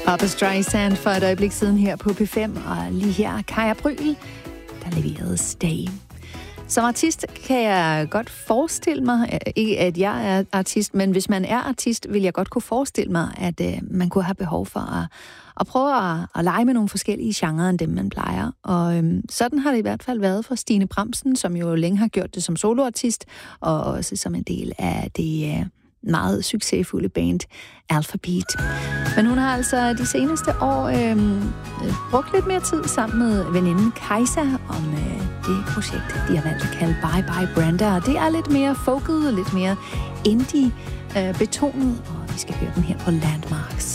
Barbra Streisand for et øjeblik siden her på P5, og lige her Kaja Brüel, der leverede Stay. Som artist kan jeg godt forestille mig, ikke at jeg er artist, men hvis man er artist, vil jeg godt kunne forestille mig, at man kunne have behov for at prøve at lege med nogle forskellige genrer end dem, man plejer. Og sådan har det i hvert fald været for Stine Bramsen, som jo længe har gjort det som soloartist, og også som en del af det meget succesfulde band Alphabeat. Men hun har altså de seneste år brugt lidt mere tid sammen med veninden Kajsa om det projekt, de har valgt at kalde Bye Bye Brenda. Og det er lidt mere folket, lidt mere indie betonet, og vi skal høre dem her på Landmarks.